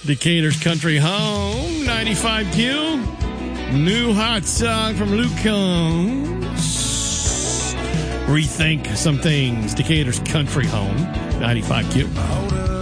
Decatur's Country Home, 95Q. New hot song from Luke Combs. Rethink some things. Decatur's Country Home, 95Q.